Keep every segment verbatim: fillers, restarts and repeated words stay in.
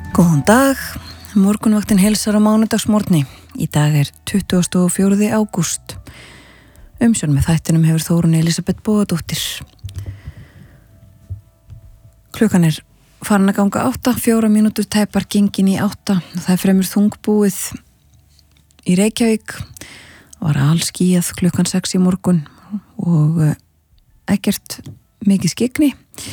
Góðan dag, morgunvaktin heilsar á mánudagsmorgni. Í dag er tuttugasta og fjórða ágúst. Umsjón með þættinum hefur Þórunn Elísabet Bogadóttir. Klukkan er farin að ganga átta, fjóra mínútur tæpar gengin í átta. Það er fremur þungbúið í Reykjavík. Var alskýjað klukkan sex í morgun og ekkert mikið skyggni.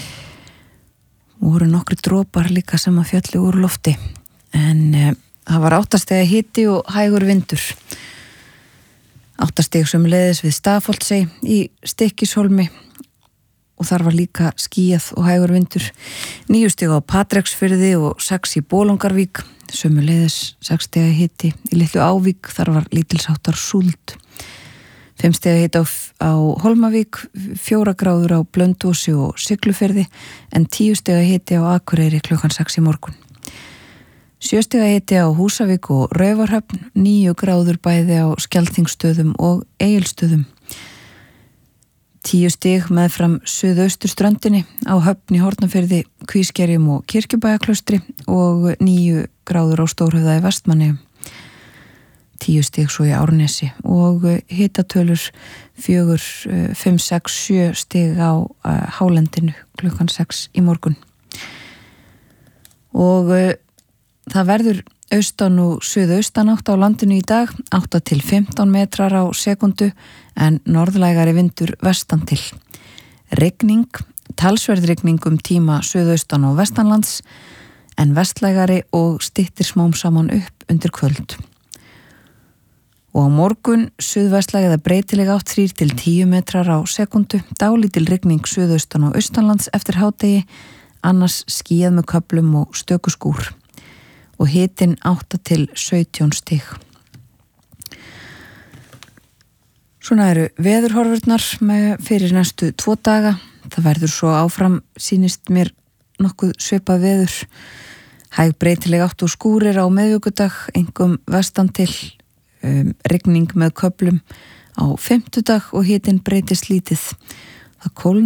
Voru nokkri dropar líka sem að fjalli úr lofti. En e, það var áttastega hiti og hægur vindur. Áttasteg sem leiðis við Stafholtsey í Stykkishólmi og þar var líka skýjað og hægur vindur. Níu stig á Patreksfirði og sex í Bolungarvík. Sömu leiðis sex stiga hiti í Litlu Ávík, þar var lítilsháttar súld. Fimm stiga hiti á, á Hólmavík, fjóra gráður á Blönduósi og Siglufirði en tíu stiga hiti á Akureyri klukkan sex í morgun. Sjö stiga hiti á Húsavík og Raufarhöfn, níu gráður bæði á Skjaldþingsstöðum og Egilsstöðum. Tíu stig meðfram suðausturströndinni á Höfn í Hornafirði, Kvískerjum og Kirkjubæjarklaustri og níu gráður á Stórhöfða í Vestmannaeyjum. Tíu stig svo í Árnesi og hitatölur fjögur, fimm, sex, sjö stig á hálendinu klukkan sex í morgun. Og það verður austan og suðaustan átt á landinu í dag, átta til fimmtán metrar á sekundu en norðlægari vindur vestan til. Rigning, talsverð rigning um tíma suðaustan og vestanlands en vestlægari og styttir smám saman upp undir kvöld. Og á morgun suðvestlæg eða breytileg átt þrír til tíu metrar á sekundu, dálítil rigning suðaustan og austanlands eftir hádegi, annars skýjað með köflum og stökuskúr og hitinn átta til sautján stig. Svona eru veðurhorfurnar með fyrir næstu tvo daga. Það verður svo áfram, sýnist mér nokkuð svipað veður. Hæg breytileg átt og skúrir á miðvikudag, einkum vestan til. Um, rigning með köflum á fimmtudag og hitinn breytist lítið. Það kólnar